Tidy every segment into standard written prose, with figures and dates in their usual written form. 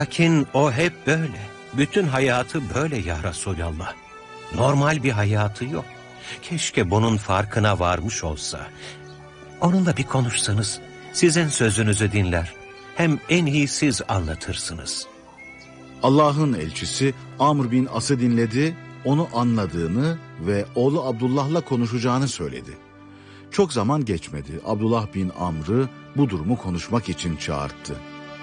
Lakin o hep böyle. Bütün hayatı böyle ya Resulallah. Normal bir hayatı yok. Keşke bunun farkına varmış olsa. Onunla bir konuşsanız, sizin sözünüzü dinler. Hem en iyi siz anlatırsınız. Allah'ın elçisi Amr bin As'ı dinledi, onu anladığını ve oğlu Abdullah'la konuşacağını söyledi. Çok zaman geçmedi. Abdullah bin Amr'ı bu durumu konuşmak için çağırttı.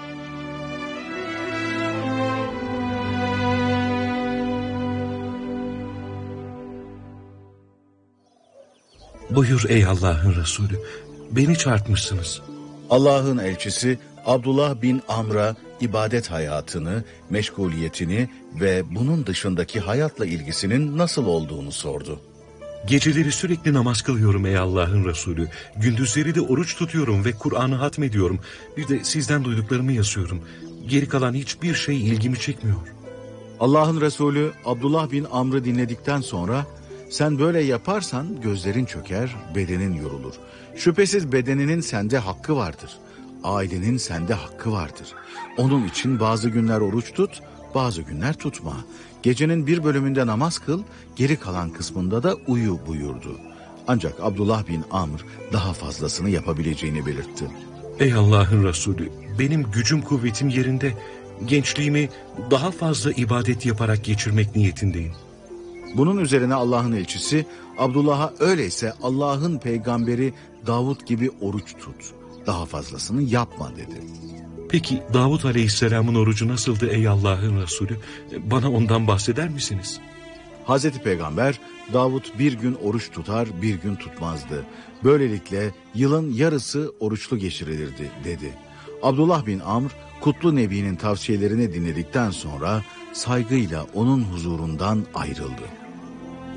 Buyur ey Allah'ın Resulü, beni çağırtmışsınız. Allah'ın elçisi Abdullah bin Amr'a ibadet hayatını, meşguliyetini ve bunun dışındaki hayatla ilgisinin nasıl olduğunu sordu. Geceleri sürekli namaz kılıyorum ey Allah'ın Resulü. Gündüzleri de oruç tutuyorum ve Kur'an'ı hatmediyorum. Bir de sizden duyduklarımı yazıyorum. Geri kalan hiçbir şey ilgimi çekmiyor. Allah'ın Resulü Abdullah bin Amr'ı dinledikten sonra, sen böyle yaparsan gözlerin çöker, bedenin yorulur. Şüphesiz bedeninin sende hakkı vardır. Ailenin sende hakkı vardır. Onun için bazı günler oruç tut, bazı günler tutma. Gecenin bir bölümünde namaz kıl, geri kalan kısmında da uyu buyurdu. Ancak Abdullah bin Amr daha fazlasını yapabileceğini belirtti. Ey Allah'ın Resulü, benim gücüm kuvvetim yerinde. Gençliğimi daha fazla ibadet yaparak geçirmek niyetindeyim. Bunun üzerine Allah'ın elçisi Abdullah'a öyleyse Allah'ın peygamberi Davud gibi oruç tut. Daha fazlasını yapma dedi. Peki Davud Aleyhisselam'ın orucu nasıldı ey Allah'ın Resulü? Bana ondan bahseder misiniz? Hazreti Peygamber Davud bir gün oruç tutar, bir gün tutmazdı. Böylelikle yılın yarısı oruçlu geçirilirdi dedi. Abdullah bin Amr Kutlu Nebi'nin tavsiyelerini dinledikten sonra saygıyla onun huzurundan ayrıldı.